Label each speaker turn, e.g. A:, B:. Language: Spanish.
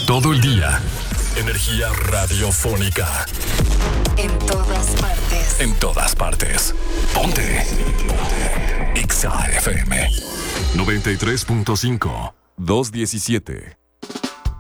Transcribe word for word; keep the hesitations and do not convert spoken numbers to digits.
A: Todo el día. Energía radiofónica.
B: En todas partes.
A: En todas partes. Ponte. Ponte. Exa F M. noventa y tres punto cinco. doscientos diecisiete.